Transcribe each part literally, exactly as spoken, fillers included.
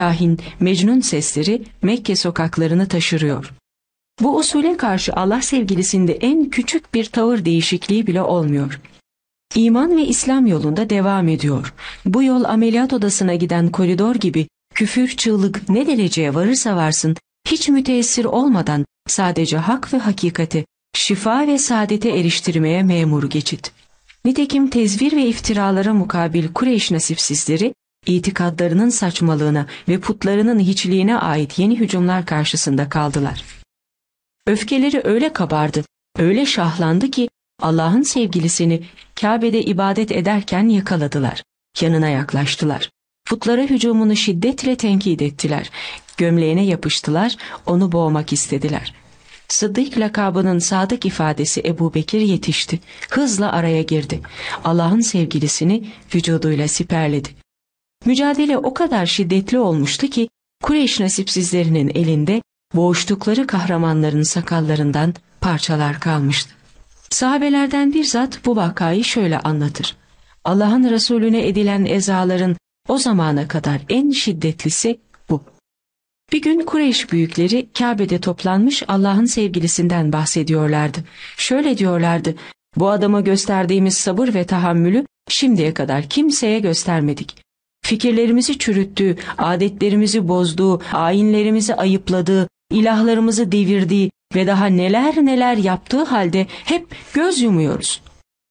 Şahin, Mecnun sesleri Mekke sokaklarını taşırıyor. Bu usule karşı Allah sevgilisinde en küçük bir tavır değişikliği bile olmuyor. İman ve İslam yolunda devam ediyor. Bu yol ameliyat odasına giden koridor gibi küfür, çığlık ne dereceye varırsa varsın, hiç müteessir olmadan sadece hak ve hakikati, şifa ve saadete eriştirmeye memur geçit. Nitekim tezvir ve iftiralara mukabil Kureyş nasipsizleri, itikadlarının saçmalığına ve putlarının hiçliğine ait yeni hücumlar karşısında kaldılar. Öfkeleri öyle kabardı, öyle şahlandı ki Allah'ın sevgilisini Kabe'de ibadet ederken yakaladılar. Yanına yaklaştılar. Putlara hücumunu şiddetle tenkit ettiler. Gömleğine yapıştılar, onu boğmak istediler. Sıddık lakabının sadık ifadesi Ebu Bekir yetişti. Hızla araya girdi. Allah'ın sevgilisini vücuduyla siperledi. Mücadele o kadar şiddetli olmuştu ki Kureyş nasipsizlerinin elinde boğuştukları kahramanların sakallarından parçalar kalmıştı. Sahabelerden bir zat bu vakayı şöyle anlatır. Allah'ın Resulüne edilen ezaların o zamana kadar en şiddetlisi bu. Bir gün Kureyş büyükleri Kabe'de toplanmış Allah'ın sevgilisinden bahsediyorlardı. Şöyle diyorlardı: bu adama gösterdiğimiz sabır ve tahammülü şimdiye kadar kimseye göstermedik. Fikirlerimizi çürüttüğü, adetlerimizi bozduğu, ayinlerimizi ayıpladığı, ilahlarımızı devirdiği ve daha neler neler yaptığı halde hep göz yumuyoruz.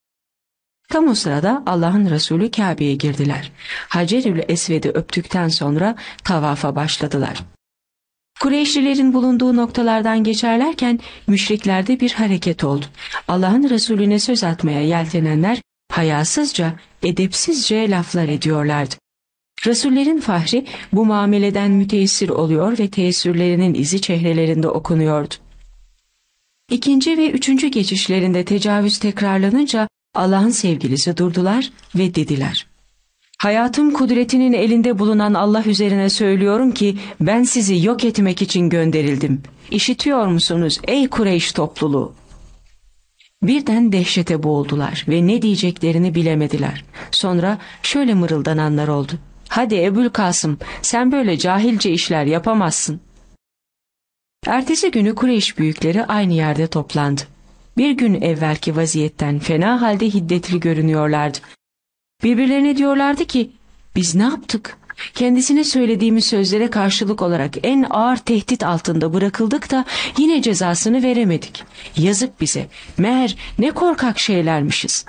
Tam o sırada Allah'ın Resulü Kabe'ye girdiler. Hacerül Esved'i öptükten sonra tavafa başladılar. Kureyşlilerin bulunduğu noktalardan geçerlerken müşriklerde bir hareket oldu. Allah'ın Resulüne söz atmaya yeltenenler hayasızca, edepsizce laflar ediyorlardı. Resullerin fahri bu muameleden müteessir oluyor ve teessürlerinin izi çehrelerinde okunuyordu. İkinci ve üçüncü geçişlerinde tecavüz tekrarlanınca Allah'ın sevgilisi durdular ve dediler: hayatım kudretinin elinde bulunan Allah üzerine söylüyorum ki ben sizi yok etmek için gönderildim. İşitiyor musunuz ey Kureyş topluluğu? Birden dehşete boğuldular ve ne diyeceklerini bilemediler. Sonra şöyle mırıldananlar oldu: hadi Ebul Kasım, sen böyle cahilce işler yapamazsın. Ertesi günü Kureyş büyükleri aynı yerde toplandı. Bir gün evvelki vaziyetten fena halde hiddetli görünüyorlardı. Birbirlerine diyorlardı ki, biz ne yaptık? Kendisine söylediğimiz sözlere karşılık olarak en ağır tehdit altında bırakıldık da yine cezasını veremedik. Yazık bize, meğer ne korkak şeylermişiz.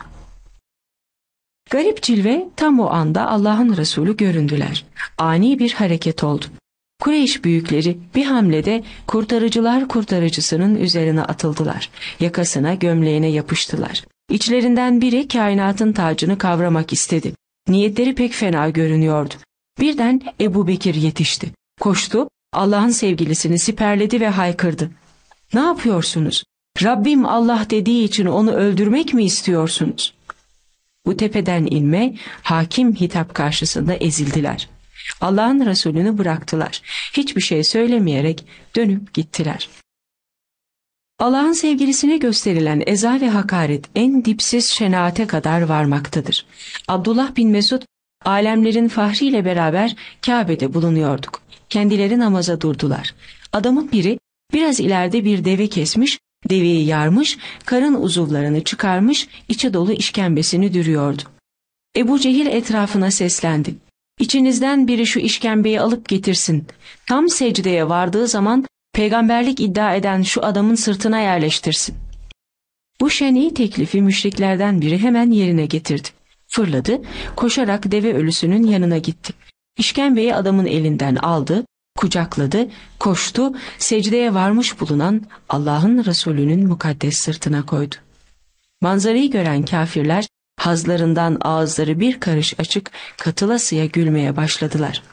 Garip cilve tam o anda Allah'ın Resulü göründüler. Ani bir hareket oldu. Kureyş büyükleri bir hamlede kurtarıcılar kurtarıcısının üzerine atıldılar. Yakasına, gömleğine yapıştılar. İçlerinden biri kainatın tacını kavramak istedi. Niyetleri pek fena görünüyordu. Birden Ebu Bekir yetişti. Koştu, Allah'ın sevgilisini siperledi ve haykırdı: ne yapıyorsunuz? Rabbim Allah dediği için onu öldürmek mi istiyorsunuz? Bu tepeden inme, hakim hitap karşısında ezildiler. Allah'ın Resulünü bıraktılar. Hiçbir şey söylemeyerek dönüp gittiler. Allah'ın sevgilisine gösterilen eza ve hakaret en dipsiz şenaate kadar varmaktadır. Abdullah bin Mesud, alemlerin fahriyle beraber Kabe'de bulunuyorduk. Kendileri namaza durdular. Adamın biri biraz ileride bir deve kesmiş, deveyi yarmış, karın uzuvlarını çıkarmış, içi dolu işkembesini dürüyordu. Ebu Cehil etrafına seslendi: İçinizden biri şu işkembeyi alıp getirsin. Tam secdeye vardığı zaman peygamberlik iddia eden şu adamın sırtına yerleştirsin. Bu şen'i teklifi müşriklerden biri hemen yerine getirdi. Fırladı, koşarak deve ölüsünün yanına gitti. İşkembeyi adamın elinden aldı, kucakladı, koştu, secdeye varmış bulunan Allah'ın Resulü'nün mukaddes sırtına koydu. Manzarayı gören kafirler hazlarından ağızları bir karış açık katılasıya gülmeye başladılar.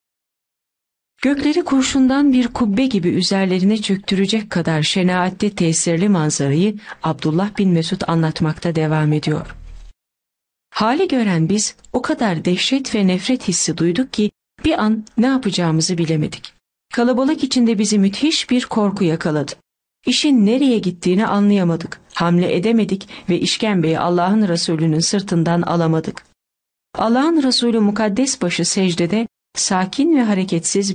Gökleri kurşundan bir kubbe gibi üzerlerine çöktürecek kadar şenaatte tesirli manzarayı Abdullah bin Mesud anlatmakta devam ediyor. Hali gören biz o kadar dehşet ve nefret hissi duyduk ki bir an ne yapacağımızı bilemedik. Kalabalık içinde bizi müthiş bir korku yakaladı. İşin nereye gittiğini anlayamadık, hamle edemedik ve işkembeyi Allah'ın Resulü'nün sırtından alamadık. Allah'ın Resulü mukaddes başı secdede, Sakin ve hareketsiz